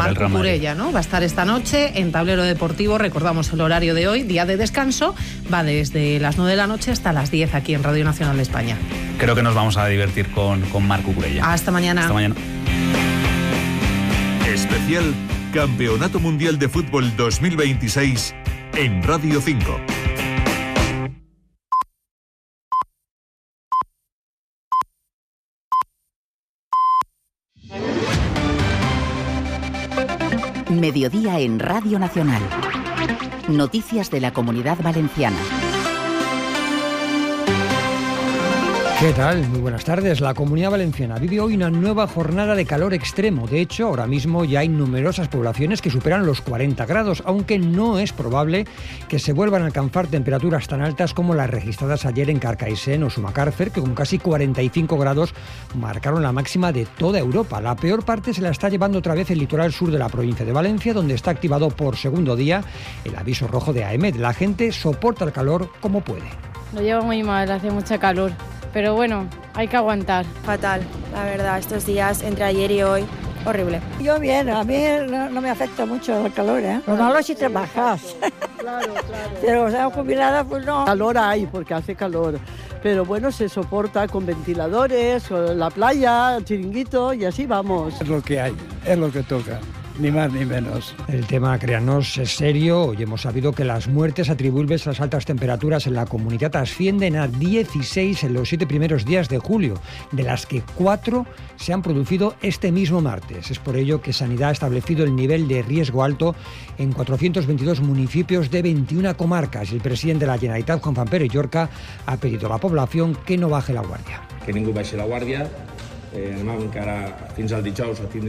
Marc Cucurella, ¿no? Va a estar esta noche en Tablero Deportivo. Recordamos el horario de hoy, día de descanso. Va desde las 9 de la noche hasta las 10 aquí en Radio Nacional de España. Creo que nos vamos a divertir con Marc Cucurella. Hasta mañana. Hasta mañana. Especial Campeonato Mundial de Fútbol 2026 en Radio 5. Mediodía en Radio Nacional. Noticias de la Comunidad Valenciana. ¿Qué tal? Muy buenas tardes. La Comunidad Valenciana vive hoy una nueva jornada de calor extremo. De hecho, ahora mismo ya hay numerosas poblaciones que superan los 40 grados, aunque no es probable que se vuelvan a alcanzar temperaturas tan altas como las registradas ayer en Carcaixent o Sumacàrcer, que con casi 45 grados marcaron la máxima de toda Europa. La peor parte se la está llevando otra vez el litoral sur de la provincia de Valencia, donde está activado por segundo día el aviso rojo de AEMET. La gente soporta el calor como puede. Lo llevo muy mal, hace mucha calor. Pero bueno, hay que aguantar. Fatal, la verdad, estos días, entre ayer y hoy, horrible. Yo bien, a mí no me afecta mucho el calor, ¿eh? Lo malo es si trabajas. Claro. Pero, o sea, jubilada, pues no. Calor hay, porque hace calor. Pero bueno, se soporta con ventiladores, con la playa, el chiringuito y así vamos. Es lo que hay, es lo que toca. Ni más ni menos. El tema, créanos, es serio. Hoy hemos sabido que las muertes atribuibles a las altas temperaturas en la comunidad ascienden a 16 en los 7 primeros días de julio, de las que 4 se han producido este mismo martes. Es por ello que Sanidad ha establecido el nivel de riesgo alto en 422 municipios de 21 comarcas. El presidente de la Generalitat, Juan Pere Llorca, ha pedido a la población que no baje la guardia. Que ningú baixi la guàrdia. Anem encara fins al dijous a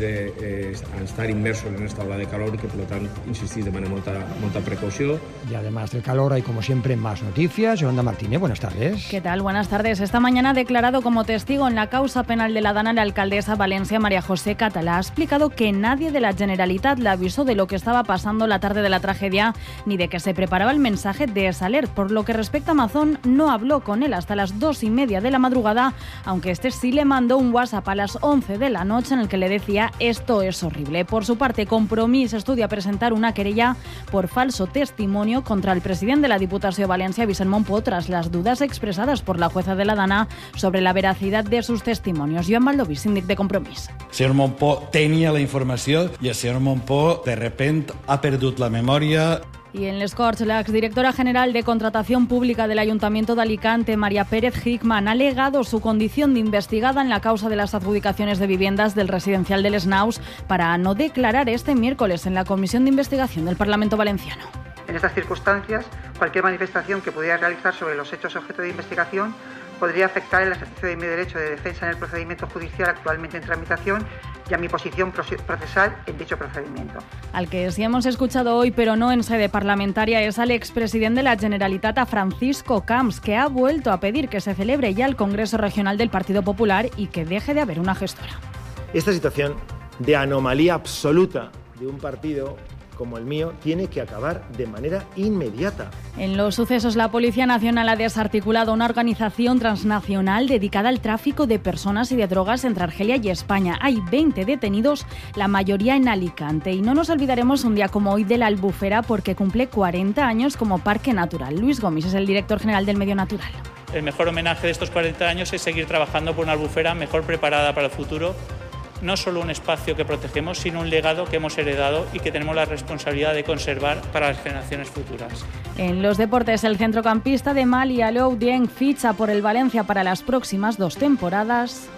estar immersos en esta ola de calor y que por lo tanto, insistir, demanem molta precaució. Y además del calor hay como siempre más noticias. Yolanda Martínez, buenas tardes. ¿Qué tal? Buenas tardes. Esta mañana ha declarado como testigo en la causa penal de la Dana la alcaldesa Valencia María José Català. Ha explicado que nadie de la Generalitat le avisó de lo que estaba pasando la tarde de la tragedia ni de que se preparaba el mensaje de Saler. Por lo que respecta a Mazón, no habló con él hasta las 2:30 de la madrugada, aunque este sí le mandó un WhatsApp a las 11 de la noche en el que le decía: esto es horrible. Por su parte, Compromís estudia presentar una querella por falso testimonio contra el presidente de la Diputació de Valencia, Vicent Montpó, tras las dudas expresadas por la jueza de la Dana sobre la veracidad de sus testimonios. Joan Baldoví, síndic de Compromís. El senyor Montpó tenia la informació i el senyor Montpó de repente ha perdut la memòria. Y en Les Corts, la exdirectora general de Contratación Pública del Ayuntamiento de Alicante, María Pérez Hickman, ha alegado su condición de investigada en la causa de las adjudicaciones de viviendas del residencial de Les Naus para no declarar este miércoles en la Comisión de Investigación del Parlamento Valenciano. En estas circunstancias, cualquier manifestación que pudiera realizar sobre los hechos objeto de investigación podría afectar el ejercicio de mi derecho de defensa en el procedimiento judicial actualmente en tramitación y a mi posición procesal en dicho procedimiento. Al que sí hemos escuchado hoy, pero no en sede parlamentaria, es al expresidente de la Generalitat, a Francisco Camps, que ha vuelto a pedir que se celebre ya el Congreso Regional del Partido Popular y que deje de haber una gestora. Esta situación de anomalía absoluta de un partido como el mío tiene que acabar de manera inmediata. En los sucesos, la Policía Nacional ha desarticulado una organización transnacional dedicada al tráfico de personas y de drogas entre Argelia y España. Hay 20 detenidos, la mayoría en Alicante. Y no nos olvidaremos un día como hoy de la Albufera, porque cumple 40 años como parque natural. Luis Gomis es el director general del Medio Natural. El mejor homenaje de estos 40 años es seguir trabajando por una albufera mejor preparada para el futuro. No solo un espacio que protegemos, sino un legado que hemos heredado y que tenemos la responsabilidad de conservar para las generaciones futuras. En los deportes, el centrocampista de Mali, Alou Dieng, ficha por el Valencia para las próximas 2 temporadas.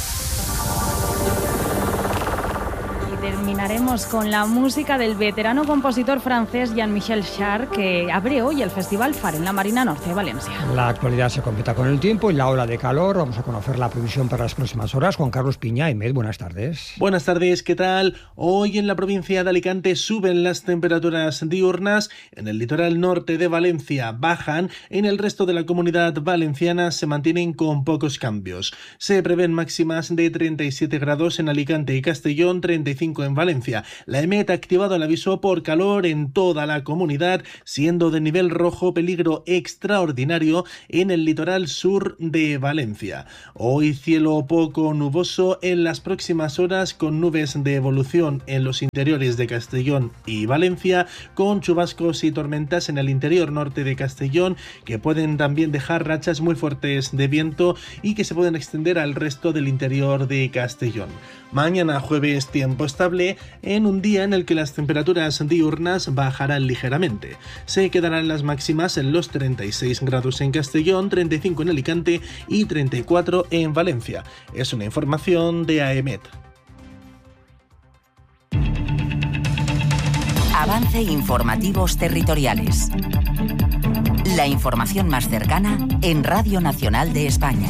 Terminaremos con la música del veterano compositor francés Jean-Michel Jarre, que abre hoy el Festival Far en la Marina Norte de Valencia. La actualidad se completa con el tiempo y la ola de calor. Vamos a conocer la previsión para las próximas horas. Juan Carlos Piña, Emed, buenas tardes. Buenas tardes, ¿qué tal? Hoy en la provincia de Alicante suben las temperaturas diurnas, en el litoral norte de Valencia bajan, en el resto de la comunidad valenciana se mantienen con pocos cambios. Se prevén máximas de 37 grados en Alicante y Castellón, 35 35 en Valencia. La EMET ha activado el aviso por calor en toda la comunidad, siendo de nivel rojo peligro extraordinario en el litoral sur de Valencia. Hoy cielo poco nuboso en las próximas horas, con nubes de evolución en los interiores de Castellón y Valencia, con chubascos y tormentas en el interior norte de Castellón, que pueden también dejar rachas muy fuertes de viento y que se pueden extender al resto del interior de Castellón. Mañana jueves tiempo estable, en un día en el que las temperaturas diurnas bajarán ligeramente. Se quedarán las máximas en los 36 grados en Castellón, 35 en Alicante y 34 en Valencia. Es una información de AEMET. Avance Informativos Territoriales. La información más cercana en Radio Nacional de España.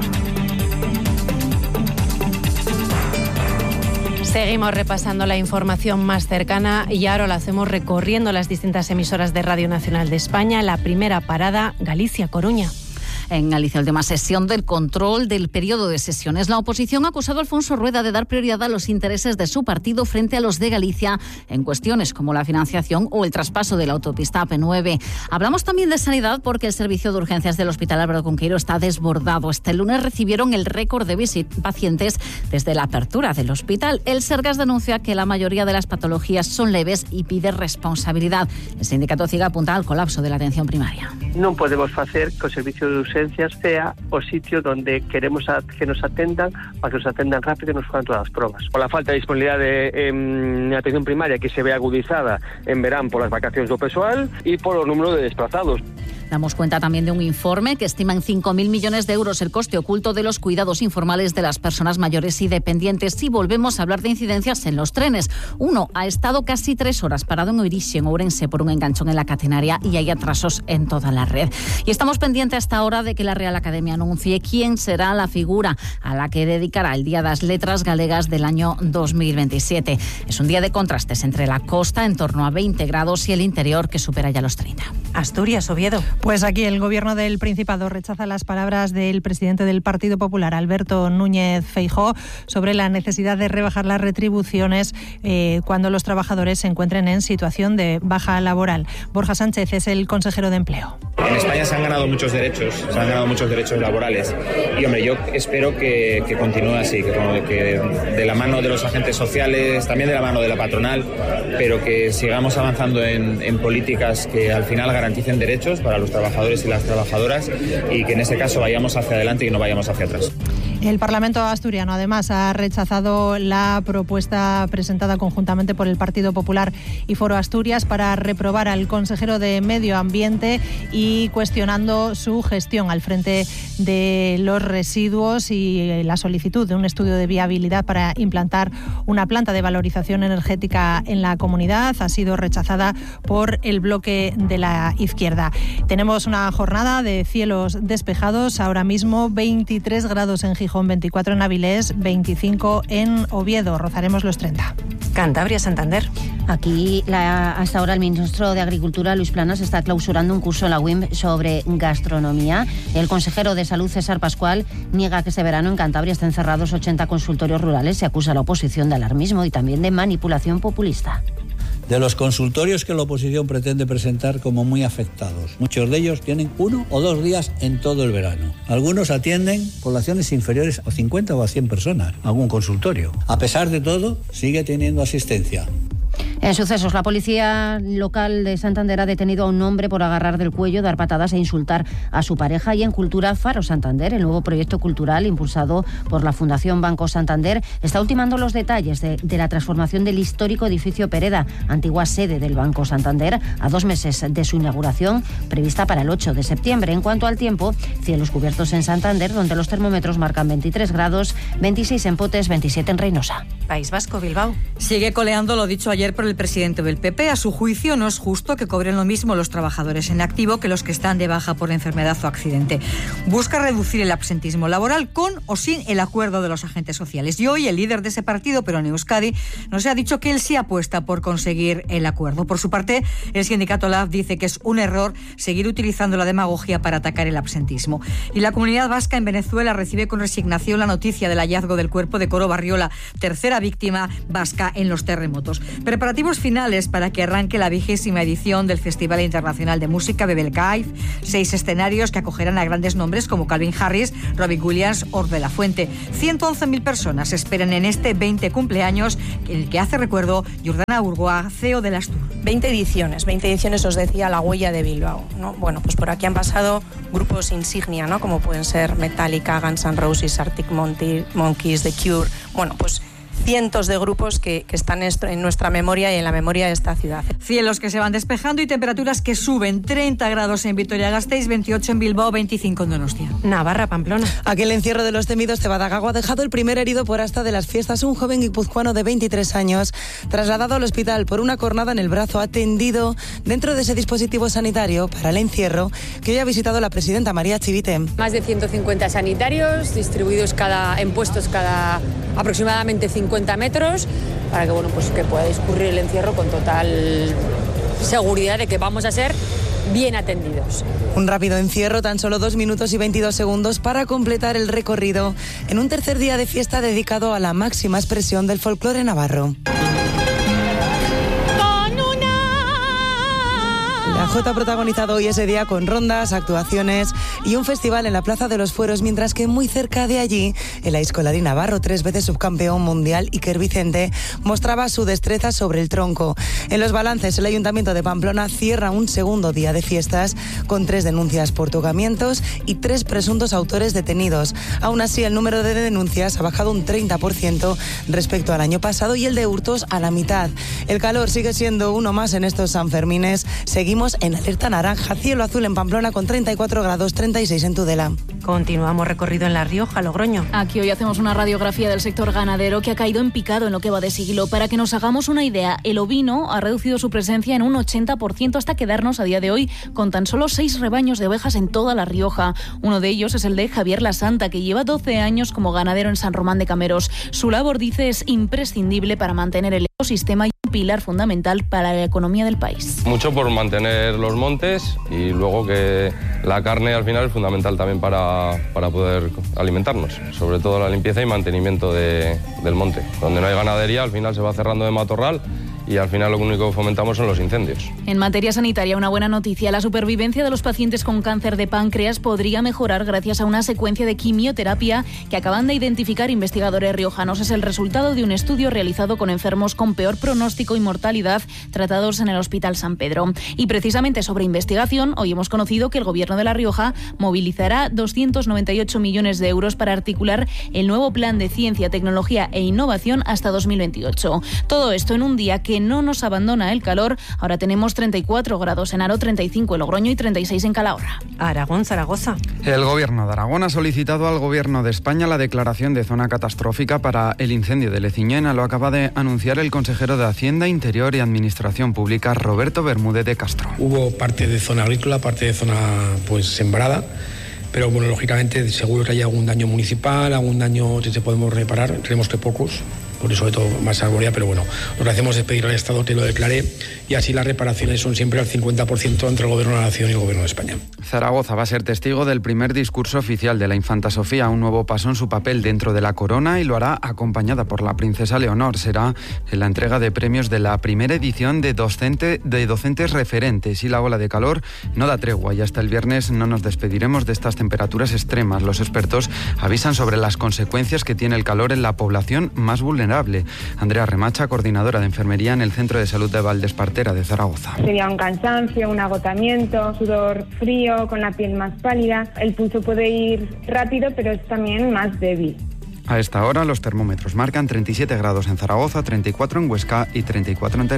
Seguimos repasando la información más cercana y ahora lo hacemos recorriendo las distintas emisoras de Radio Nacional de España. La primera parada, Galicia-Coruña. En Galicia, última sesión del control del periodo de sesiones. La oposición ha acusado a Alfonso Rueda de dar prioridad a los intereses de su partido frente a los de Galicia en cuestiones como la financiación o el traspaso de la autopista AP9. Hablamos también de sanidad porque el servicio de urgencias del Hospital Álvaro Cunqueiro está desbordado. Este lunes recibieron el récord de pacientes desde la apertura del hospital. El Sergas denuncia que la mayoría de las patologías son leves y pide responsabilidad. El sindicato CIGA apunta al colapso de la atención primaria. Non podemos facer que o servicio de urgencias sea o sitio donde queremos que nos atendan para que nos atendan rápido e nos fagan todas as probas. Por la falta de disponibilidade en atención primaria que se ve agudizada en verán polas vacacións do persoal e polo número de desplazados. Damos cuenta también de un informe que estima en 5.000 millones de euros el coste oculto de los cuidados informales de las personas mayores y dependientes. Si volvemos a hablar de incidencias en los trenes, uno ha estado casi 3 horas parado en Oirixe, en Ourense, por un enganchón en la catenaria y hay atrasos en toda la red. Y estamos pendientes hasta ahora de que la Real Academia anuncie quién será la figura a la que dedicará el Día das Letras Galegas del año 2027. Es un día de contrastes entre la costa, en torno a 20 grados, y el interior, que supera ya los 30. Asturias, Oviedo. Pues aquí el Gobierno del Principado rechaza las palabras del presidente del Partido Popular, Alberto Núñez Feijóo, sobre la necesidad de rebajar las retribuciones cuando los trabajadores se encuentren en situación de baja laboral. Borja Sánchez es el consejero de Empleo. En España se han ganado muchos derechos, laborales. Y hombre, yo espero que continúe así, que de la mano de los agentes sociales, también de la mano de la patronal, pero que sigamos avanzando en políticas que al final garanticen derechos para los trabajadores y las trabajadoras y que en ese caso vayamos hacia adelante y no vayamos hacia atrás. El Parlamento asturiano, además, ha rechazado la propuesta presentada conjuntamente por el Partido Popular y Foro Asturias para reprobar al consejero de Medio Ambiente y cuestionando su gestión al frente de los residuos y la solicitud de un estudio de viabilidad para implantar una planta de valorización energética en la comunidad. Ha sido rechazada por el bloque de la izquierda. Tenemos una jornada de cielos despejados. Ahora mismo 23 grados en Gijón, 24 en Avilés, 25 en Oviedo. Rozaremos los 30. Cantabria, Santander. Aquí, hasta ahora, el ministro de Agricultura, Luis Planas, está clausurando un curso en la UIM sobre gastronomía. El consejero de Salud, César Pascual, niega que este verano en Cantabria estén cerrados 80 consultorios rurales. Se acusa a la oposición de alarmismo y también de manipulación populista. De los consultorios que la oposición pretende presentar como muy afectados. Muchos de ellos tienen 1 o 2 días en todo el verano. Algunos atienden poblaciones inferiores a 50 o a 100 personas, algún consultorio. A pesar de todo, sigue teniendo asistencia. En sucesos, la policía local de Santander ha detenido a un hombre por agarrar del cuello, dar patadas e insultar a su pareja. Y en Cultura, Faro Santander, el nuevo proyecto cultural impulsado por la Fundación Banco Santander, está ultimando los detalles de la transformación del histórico edificio Pereda, antigua sede del Banco Santander, a 2 meses de su inauguración, prevista para el 8 de septiembre. En cuanto al tiempo, cielos cubiertos en Santander, donde los termómetros marcan 23 grados, 26 en Potes, 27 en Reynosa. País Vasco, Bilbao. Sigue coleando lo dicho ayer por el el presidente del PP. A su juicio, no es justo que cobren lo mismo los trabajadores en activo que los que están de baja por enfermedad o accidente. Busca reducir el absentismo laboral con o sin el acuerdo de los agentes sociales. Y hoy el líder de ese partido, pero en Euskadi, nos ha dicho que él sí apuesta por conseguir el acuerdo. Por su parte, el sindicato LAB dice que es un error seguir utilizando la demagogia para atacar el absentismo. Y la comunidad vasca en Venezuela recibe con resignación la noticia del hallazgo del cuerpo de Coro Barriola, tercera víctima vasca en los terremotos. Preparativos finales para que arranque la 20ª edición del Festival Internacional de Música Bebelcaiz. 6 escenarios que acogerán a grandes nombres como Calvin Harris, Robbie Williams o De La Fuente. 111.000 personas esperan en este 20 cumpleaños, en el que hace recuerdo Jordana Urgoa, CEO de Astur. 20 ediciones os decía La Huella de Bilbao, ¿no? Bueno, pues por aquí han pasado grupos insignia, ¿no? Como pueden ser Metallica, Guns N' Roses, Arctic Monkeys, The Cure. Bueno, pues cientos de grupos que están en nuestra memoria y en la memoria de esta ciudad. Cielos que se van despejando y temperaturas que suben. 30 grados en Vitoria-Gasteiz, 28 en Bilbao, 25 en Donostia. Navarra, Pamplona. Aquí el encierro de los temidos Cebadagago ha dejado el primer herido por asta de las fiestas. Un joven guipuzcoano de 23 años, trasladado al hospital por una cornada en el brazo, atendido dentro de ese dispositivo sanitario para el encierro que hoy ha visitado la presidenta María Chivite. Más de 150 sanitarios distribuidos en puestos cada aproximadamente 50 metros para que que pueda discurrir el encierro con total seguridad de que vamos a ser bien atendidos. Un rápido encierro, tan solo 2 minutos y 22 segundos para completar el recorrido en un tercer día de fiesta dedicado a la máxima expresión del folclore navarro. La Jota ha protagonizado hoy ese día con rondas, actuaciones y un festival en la Plaza de los Fueros, mientras que muy cerca de allí, el aizkolari navarro, 3 veces subcampeón mundial, Iker Vicente, mostraba su destreza sobre el tronco. En los balances, el Ayuntamiento de Pamplona cierra un segundo día de fiestas con 3 denuncias por tocamientos y 3 presuntos autores detenidos. Aún así, el número de denuncias ha bajado un 30% respecto al año pasado y el de hurtos a la mitad. El calor sigue siendo uno más en estos Sanfermines. Seguimos en alerta naranja, cielo azul en Pamplona con 34 grados, 36 en Tudela. Continuamos recorrido en La Rioja, Logroño. Aquí hoy hacemos una radiografía del sector ganadero que ha caído en picado en lo que va de siglo. Para que nos hagamos una idea, el ovino ha reducido su presencia en un 80% hasta quedarnos a día de hoy con tan solo 6 rebaños de ovejas en toda La Rioja. Uno de ellos es el de Javier Lasanta, que lleva 12 años como ganadero en San Román de Cameros. Su labor, dice, es imprescindible para mantener el ecosistema y un pilar fundamental para la economía del país. Mucho por mantener los montes y luego que la carne al final es fundamental también para poder alimentarnos, sobre todo la limpieza y mantenimiento del monte. Donde no hay ganadería al final se va cerrando de matorral y al final lo único que fomentamos son los incendios. En materia sanitaria, una buena noticia. La supervivencia de los pacientes con cáncer de páncreas podría mejorar gracias a una secuencia de quimioterapia que acaban de identificar investigadores riojanos. Es el resultado de un estudio realizado con enfermos con peor pronóstico y mortalidad tratados en el Hospital San Pedro. Y precisamente sobre investigación, hoy hemos conocido que el Gobierno de La Rioja movilizará 298 millones de euros para articular el nuevo plan de ciencia, tecnología e innovación hasta 2028. Todo esto en un día que no nos abandona el calor. Ahora tenemos 34 grados en Aro, 35 en Logroño y 36 en Calahorra. Aragón, Zaragoza. El Gobierno de Aragón ha solicitado al Gobierno de España la declaración de zona catastrófica para el incendio de Leciñena. Lo acaba de anunciar el consejero de Hacienda, Interior y Administración Pública, Roberto Bermúdez de Castro. Hubo parte de zona agrícola, parte de zona sembrada, pero bueno, lógicamente seguro que hay algún daño municipal, algún daño que podemos reparar, creemos que pocos. Por eso, sobre todo, más arborea, pero bueno, lo que hacemos es pedir al Estado que lo declare y así las reparaciones son siempre al 50% entre el Gobierno de la Nación y el Gobierno de España. Zaragoza va a ser testigo del primer discurso oficial de la Infanta Sofía, un nuevo paso en su papel dentro de la corona, y lo hará acompañada por la princesa Leonor. Será en la entrega de premios de la primera edición de docentes referentes, y la ola de calor no da tregua y hasta el viernes no nos despediremos de estas temperaturas extremas. Los expertos avisan sobre las consecuencias que tiene el calor en la población más vulnerable. Andrea Remacha, coordinadora de enfermería en el Centro de Salud de Valdespartera de Zaragoza. Sería un cansancio, un agotamiento, sudor frío, con la piel más pálida. El pulso puede ir rápido, pero es también más débil. A esta hora los termómetros marcan 37 grados en Zaragoza, 34 en Huesca y 34 en Teruel.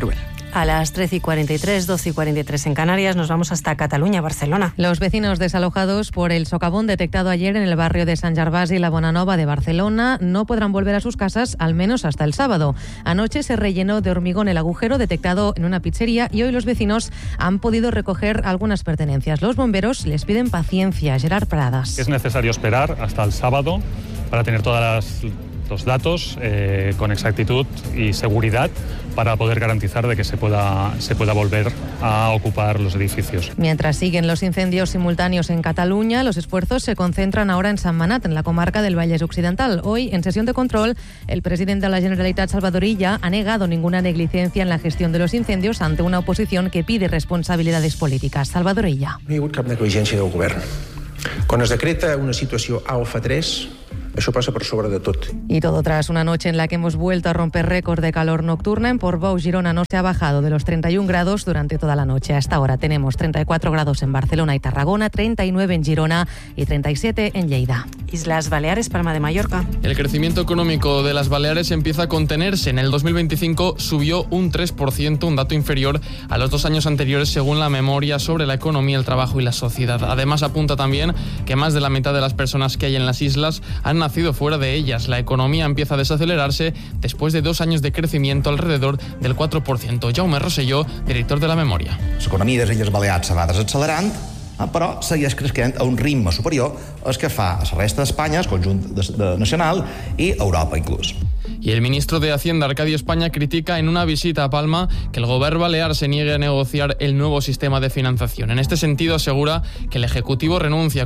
A las 13:43, 12:43 en Canarias, nos vamos hasta Cataluña, Barcelona. Los vecinos desalojados por el socavón detectado ayer en el barrio de Sant Gervasi y la Bonanova de Barcelona no podrán volver a sus casas al menos hasta el sábado. Anoche se rellenó de hormigón el agujero detectado en una pizzería y hoy los vecinos han podido recoger algunas pertenencias. Los bomberos les piden paciencia. Gerard Pradas. Es necesario esperar hasta el sábado para tener todos los datos con exactitud y seguridad para poder garantizar de que se pueda volver a ocupar los edificios. Mientras siguen los incendios simultáneos en Cataluña, los esfuerzos se concentran ahora en Sant Manat, en la comarca del Vallès Occidental. Hoy, en sesión de control, el presidente de la Generalitat, Salvador Illa, ha negado ninguna negligencia en la gestión de los incendios ante una oposición que pide responsabilidades políticas. Salvador Illa. No hi ha hagut cap negligència del govern. Quan es decreta una situació alfa 3, eso pasa por sobre de todo. Y todo tras una noche en la que hemos vuelto a romper récord de calor nocturna. En Portbou, Girona, no se ha bajado de los 31 grados durante toda la noche. Hasta ahora tenemos 34 grados en Barcelona y Tarragona, 39 en Girona y 37 en Lleida. Islas Baleares, Palma de Mallorca. El crecimiento económico de las Baleares empieza a contenerse. En el 2025 subió un 3%, un dato inferior a los 2 años anteriores, según la memoria sobre la economía, el trabajo y la sociedad. Además, apunta también que más de la mitad de las personas que hay en las islas han nacido fuera de ellas. La economía empieza a desacelerarse después de 2 años de crecimiento alrededor del 4%. Jaume Rosselló, director de la memoria. L'economia de les Illes Balears se va desaccelerant, però segueix creixent a un ritme superior al que fa a la resta d'Espanya, el conjunt nacional i Europa inclús. Y el ministro de Hacienda, Arcadio España, critica en una visita a Palma que el Govern balear se niegue a negociar el nuevo sistema de financiación. En este sentido, asegura que el Ejecutivo renuncia a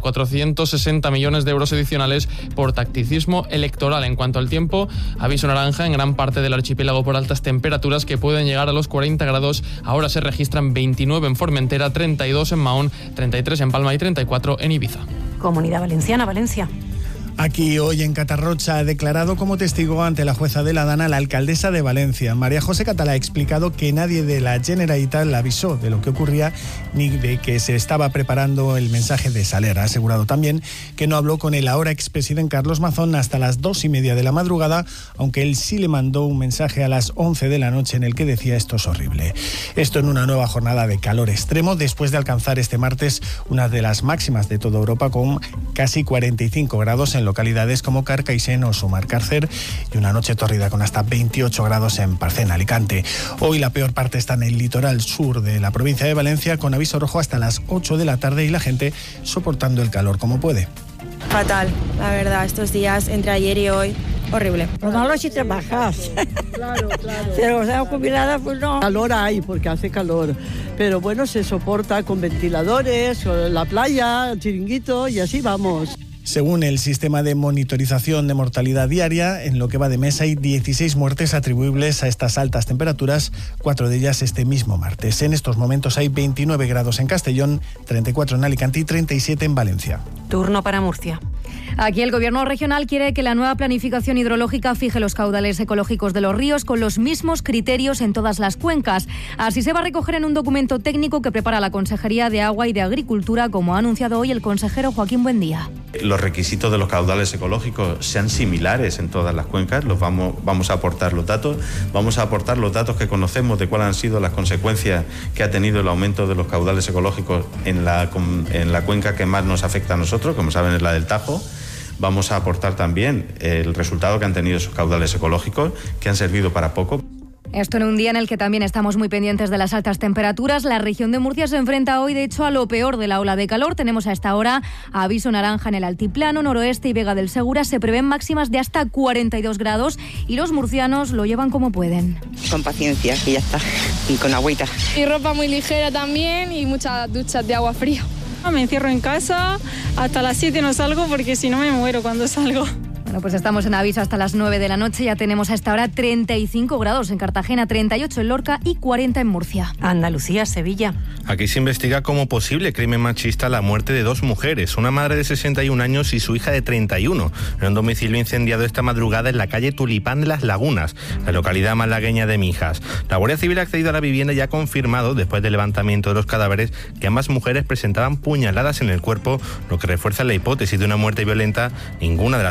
460 millones de euros adicionales por tacticismo electoral. En cuanto al tiempo, aviso naranja en gran parte del archipiélago por altas temperaturas que pueden llegar a los 40 grados. Ahora se registran 29 en Formentera, 32 en Mahón, 33 en Palma y 34 en Ibiza. Comunidad Valenciana, Valencia. Aquí hoy en Catarrocha ha declarado como testigo ante la jueza de la Dana la alcaldesa de Valencia. María José Catalá ha explicado que nadie de la Generalitat la avisó de lo que ocurría ni de que se estaba preparando el mensaje de Saler. Ha asegurado también que no habló con el ahora expresidente Carlos Mazón hasta las 2:30 de la madrugada, aunque él sí le mandó un mensaje a las 11 de la noche en el que decía: esto es horrible. Esto en una nueva jornada de calor extremo después de alcanzar este martes una de las máximas de toda Europa con casi 45 grados en localidades como Carcaixent o Sumar-Càrcer y una noche tórrida con hasta 28 grados en Parcén, Alicante. Hoy la peor parte está en el litoral sur de la provincia de Valencia, con aviso rojo hasta las 8 de la tarde y la gente soportando el calor como puede. Fatal, la verdad, estos días entre ayer y hoy, horrible. Lo malo si trabajas. Claro. Pero o sea, jubilada, pues no. Calor hay, porque hace calor. Pero bueno, se soporta con ventiladores, con la playa, el chiringuito y así vamos. Según el sistema de monitorización de mortalidad diaria, en lo que va de mes hay 16 muertes atribuibles a estas altas temperaturas, 4 de ellas este mismo martes. En estos momentos hay 29 grados en Castellón, 34 en Alicante y 37 en Valencia. Turno para Murcia. Aquí el Gobierno regional quiere que la nueva planificación hidrológica fije los caudales ecológicos de los ríos con los mismos criterios en todas las cuencas. Así se va a recoger en un documento técnico que prepara la Consejería de Agua y de Agricultura, como ha anunciado hoy el consejero Joaquín Buendía. Los requisitos de los caudales ecológicos sean similares en todas las cuencas. Vamos a aportar los datos. Vamos a aportar los datos que conocemos de cuáles han sido las consecuencias que ha tenido el aumento de los caudales ecológicos en la cuenca que más nos afecta a nosotros, como saben es la del Tajo. Vamos a aportar también el resultado que han tenido esos caudales ecológicos, que han servido para poco. Esto en un día en el que también estamos muy pendientes de las altas temperaturas. La región de Murcia se enfrenta hoy, de hecho, a lo peor de la ola de calor. Tenemos a esta hora aviso naranja en el altiplano, noroeste y Vega del Segura. Se prevén máximas de hasta 42 grados y los murcianos lo llevan como pueden. Con paciencia, y ya está, y con agüita. Y ropa muy ligera también y muchas duchas de agua fría. Me encierro en casa, hasta las 7 no salgo porque si no me muero cuando salgo. Bueno, pues estamos en aviso hasta las 9 de la noche. Ya tenemos a esta hora 35 grados en Cartagena, 38 en Lorca y 40 en Murcia. Andalucía, Sevilla. Aquí se investiga como posible crimen machista la muerte de 2 mujeres, una madre de 61 años y su hija de 31, en un domicilio incendiado esta madrugada en la calle Tulipán de las Lagunas, la localidad malagueña de Mijas. La Guardia Civil ha accedido a la vivienda y ha confirmado, después del levantamiento de los cadáveres, que ambas mujeres presentaban puñaladas en el cuerpo, lo que refuerza la hipótesis de una muerte violenta. Ninguna de las 2 víctimas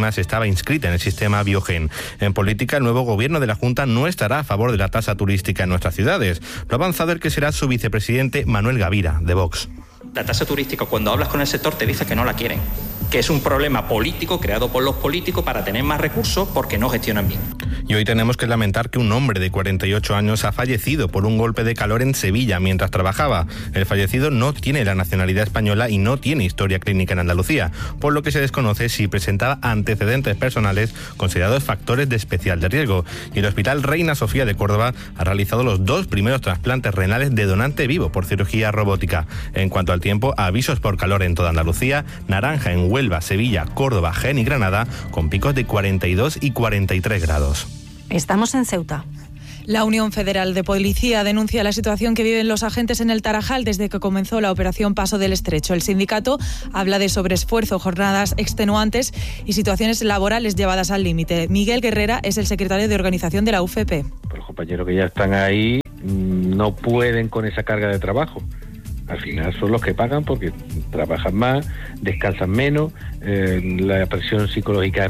víctimas estaba inscrita en el sistema Biogen. En política, el nuevo gobierno de la Junta no estará a favor de la tasa turística en nuestras ciudades. Lo ha avanzado el que será su vicepresidente Manuel Gavira, de Vox. La tasa turística, cuando hablas con el sector, te dice que no la quieren, que es un problema político creado por los políticos para tener más recursos porque no gestionan bien. Y hoy tenemos que lamentar que un hombre de 48 años ha fallecido por un golpe de calor en Sevilla mientras trabajaba. El fallecido no tiene la nacionalidad española y no tiene historia clínica en Andalucía, por lo que se desconoce si presentaba antecedentes personales considerados factores de especial de riesgo. Y el Hospital Reina Sofía de Córdoba ha realizado los 2 primeros trasplantes renales de donante vivo por cirugía robótica. En cuanto al tiempo, avisos por calor en toda Andalucía, naranja en Huelva, Sevilla, Córdoba, Jaén y Granada, con picos de 42 y 43 grados. Estamos en Ceuta. La Unión Federal de Policía denuncia la situación que viven los agentes en el Tarajal desde que comenzó la operación Paso del Estrecho. El sindicato habla de sobreesfuerzo, jornadas extenuantes y situaciones laborales llevadas al límite. Miguel Guerrera es el secretario de organización de la UFP. Los compañeros que ya están ahí no pueden con esa carga de trabajo. Al final son los que pagan porque trabajan más, descansan menos, la presión psicológica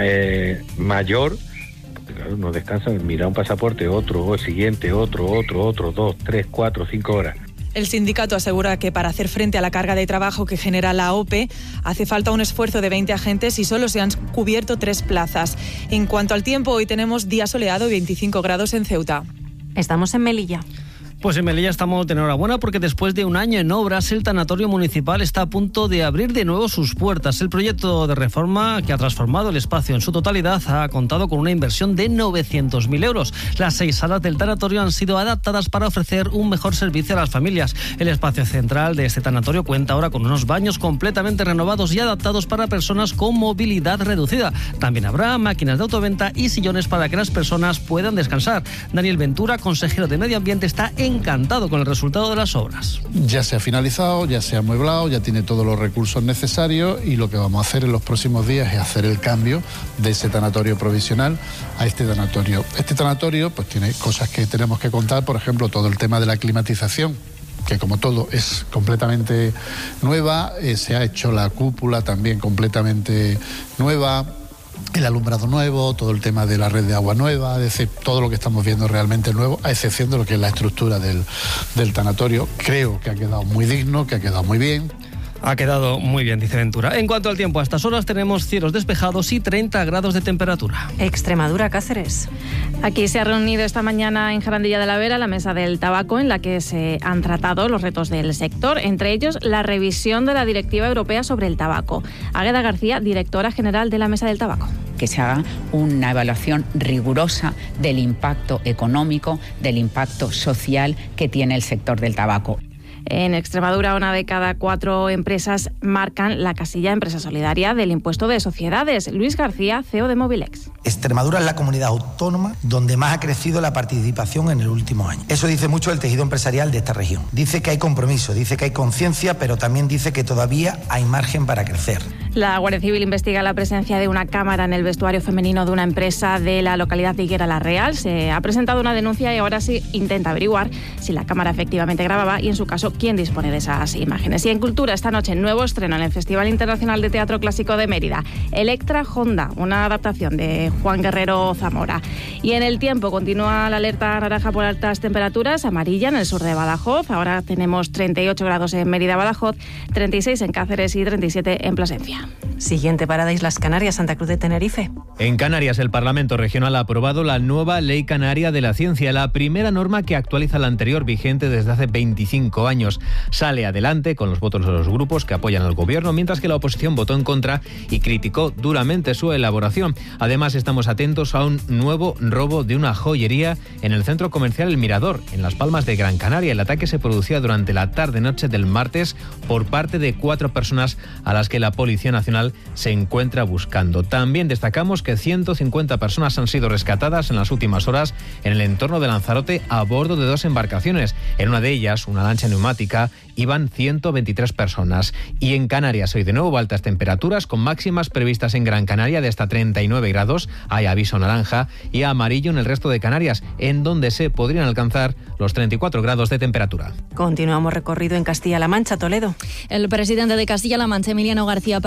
es mayor. Claro, no descansan, mira un pasaporte, otro, el siguiente, otro, 2, 3, 4, 5 horas. El sindicato asegura que para hacer frente a la carga de trabajo que genera la OPE hace falta un esfuerzo de 20 agentes y solo se han cubierto 3 plazas. En cuanto al tiempo, hoy tenemos día soleado y 25 grados en Ceuta. Estamos en Melilla. Pues en Melilla estamos de enhorabuena porque después de un año en obras, el tanatorio municipal está a punto de abrir de nuevo sus puertas. El proyecto de reforma que ha transformado el espacio en su totalidad ha contado con una inversión de 900.000 euros. Las 6 salas del tanatorio han sido adaptadas para ofrecer un mejor servicio a las familias. El espacio central de este tanatorio cuenta ahora con unos baños completamente renovados y adaptados para personas con movilidad reducida. También habrá máquinas de autoventa y sillones para que las personas puedan descansar. Daniel Ventura, consejero de Medio Ambiente, está encantado con el resultado de las obras. Ya se ha finalizado, ya se ha amueblado, ya tiene todos los recursos necesarios y lo que vamos a hacer en los próximos días es hacer el cambio de ese tanatorio provisional a este tanatorio. Este tanatorio pues tiene cosas que tenemos que contar, por ejemplo, todo el tema de la climatización, que como todo es completamente nueva, se ha hecho la cúpula también completamente nueva, el alumbrado nuevo, todo el tema de la red de agua nueva, es decir, todo lo que estamos viendo realmente nuevo, a excepción de lo que es la estructura del tanatorio. Creo que ha quedado muy digno, que ha quedado muy bien. Ha quedado muy bien, dice Ventura. En cuanto al tiempo, a estas horas tenemos cielos despejados y 30 grados de temperatura. Extremadura, Cáceres. Aquí se ha reunido esta mañana en Jarandilla de la Vera la mesa del tabaco en la que se han tratado los retos del sector, entre ellos la revisión de la Directiva Europea sobre el tabaco. Águeda García, directora general de la Mesa del Tabaco. Que se haga una evaluación rigurosa del impacto económico, del impacto social que tiene el sector del tabaco. En Extremadura, 1 de cada 4 empresas marcan la casilla Empresa Solidaria del impuesto de sociedades. Luis García, CEO de Movilex. Extremadura es la comunidad autónoma donde más ha crecido la participación en el último año. Eso dice mucho del tejido empresarial de esta región. Dice que hay compromiso, dice que hay conciencia, pero también dice que todavía hay margen para crecer. La Guardia Civil investiga la presencia de una cámara en el vestuario femenino de una empresa de la localidad de Higuera la Real. Se ha presentado una denuncia y ahora sí intenta averiguar si la cámara efectivamente grababa y, en su caso, quién dispone de esas imágenes. Y en Cultura, esta noche, nuevo estreno en el Festival Internacional de Teatro Clásico de Mérida, Electra Honda, una adaptación de Juan Guerrero Zamora. Y en el tiempo, continúa la alerta naranja por altas temperaturas, amarilla en el sur de Badajoz. Ahora tenemos 38 grados en Mérida-Badajoz, 36 en Cáceres y 37 en Plasencia. Siguiente parada, Islas Canarias, Santa Cruz de Tenerife. En Canarias, el Parlamento Regional ha aprobado la nueva Ley Canaria de la Ciencia, la primera norma que actualiza la anterior vigente desde hace 25 años. Sale adelante con los votos de los grupos que apoyan al gobierno, mientras que la oposición votó en contra y criticó duramente su elaboración. Además, estamos atentos a un nuevo robo de una joyería en el centro comercial El Mirador, en Las Palmas de Gran Canaria. El ataque se producía durante la tarde-noche del martes por parte de 4 personas a las que la Policía Nacional se encuentra buscando. También destacamos que 150 personas han sido rescatadas en las últimas horas en el entorno de Lanzarote a bordo de 2 embarcaciones. En una de ellas, una lancha neumática, iban 123 personas. Y en Canarias hoy de nuevo altas temperaturas con máximas previstas en Gran Canaria de hasta 39 grados. Hay aviso naranja y amarillo en el resto de Canarias, en donde se podrían alcanzar los 34 grados de temperatura. Continuamos recorrido en Castilla-La Mancha, Toledo. El presidente de Castilla-La Mancha, Emiliano García Paje, reclama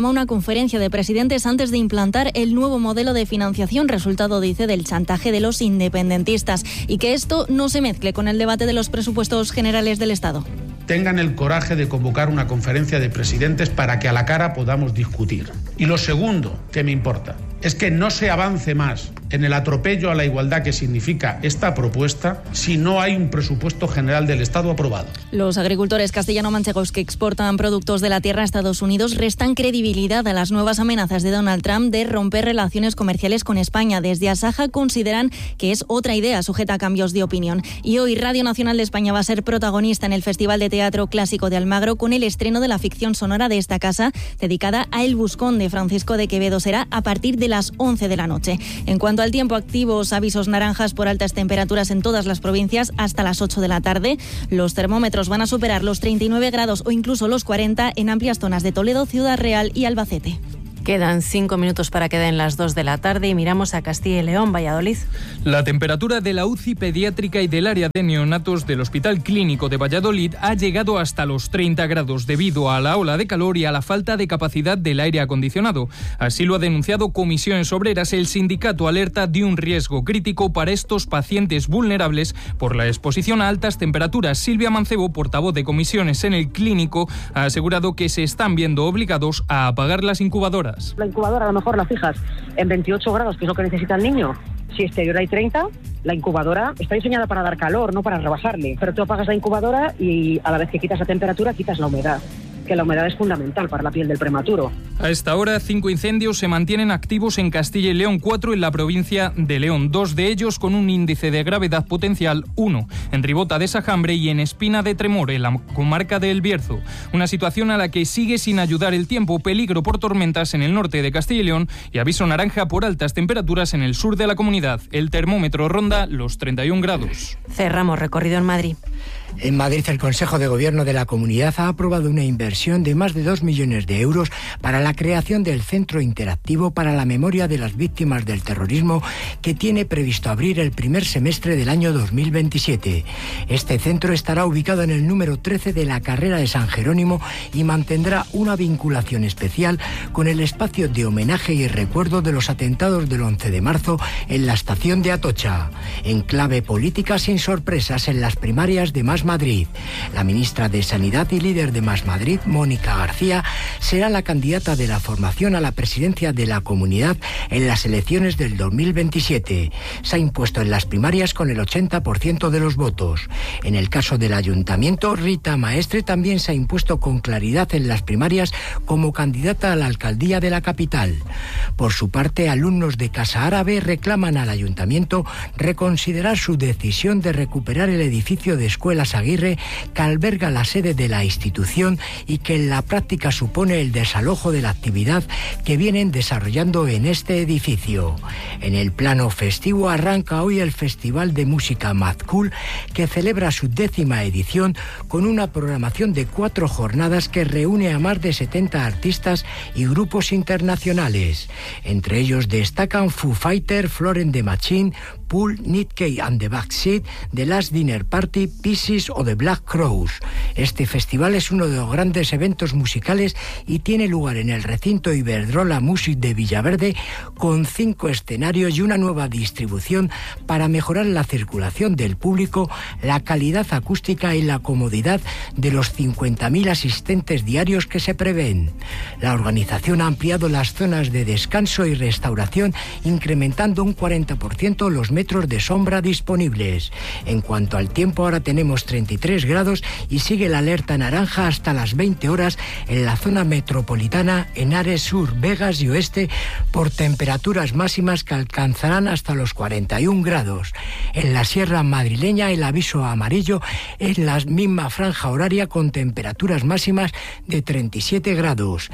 llama a una conferencia de presidentes antes de implantar el nuevo modelo de financiación, resultado, dice, del chantaje de los independentistas, y que esto no se mezcle con el debate de los presupuestos generales del Estado. Tengan el coraje de convocar una conferencia de presidentes para que a la cara podamos discutir. Y lo segundo que me importa es que no se avance más en el atropello a la igualdad que significa esta propuesta si no hay un presupuesto general del Estado aprobado. Los agricultores castellano-manchegos que exportan productos de la tierra a Estados Unidos restan credibilidad a las nuevas amenazas de Donald Trump de romper relaciones comerciales con España. Desde Asaja consideran que es otra idea sujeta a cambios de opinión. Y hoy Radio Nacional de España va a ser protagonista en el Festival de Teatro Clásico de Almagro con el estreno de la ficción sonora de esta casa dedicada a El Buscón de Francisco de Quevedo. Será a partir de las 11 de la noche. En cuanto al tiempo, activos avisos naranjas por altas temperaturas en todas las provincias hasta las 8 de la tarde. Los termómetros van a superar los 39 grados o incluso los 40 en amplias zonas de Toledo, Ciudad Real y Albacete. Quedan 5 minutos para que den las 2 de la tarde y miramos a Castilla y León, Valladolid. La temperatura de la UCI pediátrica y del área de neonatos del Hospital Clínico de Valladolid ha llegado hasta los 30 grados debido a la ola de calor y a la falta de capacidad del aire acondicionado. Así lo ha denunciado Comisiones Obreras. El sindicato alerta de un riesgo crítico para estos pacientes vulnerables por la exposición a altas temperaturas. Silvia Mancebo, portavoz de Comisiones en el clínico, ha asegurado que se están viendo obligados a apagar las incubadoras. La incubadora a lo mejor la fijas en 28 grados, que es lo que necesita el niño. Si exterior hay 30, la incubadora está diseñada para dar calor, no para rebajarle. Pero tú apagas la incubadora y a la vez que quitas la temperatura, quitas la humedad. Que la humedad es fundamental para la piel del prematuro. A esta hora, 5 incendios se mantienen activos en Castilla y León, 4 en la provincia de León, 2 de ellos con un índice de gravedad potencial 1, en Ribota de Sajambre y en Espina de Tremor, en la comarca de El Bierzo. Una situación a la que sigue sin ayudar el tiempo, peligro por tormentas en el norte de Castilla y León y aviso naranja por altas temperaturas en el sur de la comunidad. El termómetro ronda los 31 grados. Cerramos recorrido en Madrid. En Madrid, el Consejo de Gobierno de la Comunidad ha aprobado una inversión de más de 2 millones de euros para la creación del Centro Interactivo para la Memoria de las Víctimas del Terrorismo, que tiene previsto abrir el primer semestre del año 2027. Este centro estará ubicado en el número 13 de la carrera de San Jerónimo y mantendrá una vinculación especial con el espacio de homenaje y recuerdo de los atentados del 11 de marzo en la estación de Atocha. En clave política, sin sorpresas en las primarias de Más Madrid. La ministra de Sanidad y líder de Más Madrid, Mónica García, será la candidata de la formación a la presidencia de la comunidad en las elecciones del 2027. Se ha impuesto en las primarias con el 80% de los votos. En el caso del ayuntamiento, Rita Maestre también se ha impuesto con claridad en las primarias como candidata a la alcaldía de la capital. Por su parte, alumnos de Casa Árabe reclaman al ayuntamiento reconsiderar su decisión de recuperar el edificio de Escuelas Aguirre, que alberga la sede de la institución y que en la práctica supone el desalojo de la actividad que vienen desarrollando en este edificio. En el plano festivo arranca hoy el Festival de Música Mazcool, que celebra su 10ª edición con una programación de 4 jornadas que reúne a más de 70 artistas y grupos internacionales. Entre ellos destacan Foo Fighters, Florence and the Machine, Pool, Nick Cave and the Backseat, The Last Dinner Party, Pixies o The Black Crowes. Este festival es uno de los grandes eventos musicales y tiene lugar en el recinto Iberdrola Music de Villaverde, con 5 escenarios y una nueva distribución para mejorar la circulación del público, la calidad acústica y la comodidad de los 50.000 asistentes diarios que se prevén. La organización ha ampliado las zonas de descanso y restauración, incrementando un 40% los metros de sombra disponibles. En cuanto al tiempo, ahora tenemos 33 grados y sigue la alerta naranja hasta las 20 horas en la zona metropolitana, Henares Sur, Vegas y Oeste, por temperaturas máximas que alcanzarán hasta los 41 grados. En la sierra madrileña, el aviso amarillo en la misma franja horaria con temperaturas máximas de 37 grados.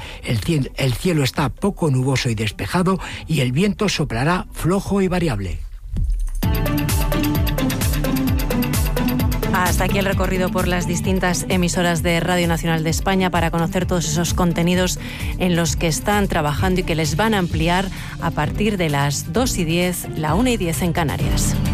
El cielo está poco nuboso y despejado y el viento soplará flojo y variable. Hasta aquí el recorrido por las distintas emisoras de Radio Nacional de España para conocer todos esos contenidos en los que están trabajando y que les van a ampliar a partir de las 2:10, la 1:10 en Canarias.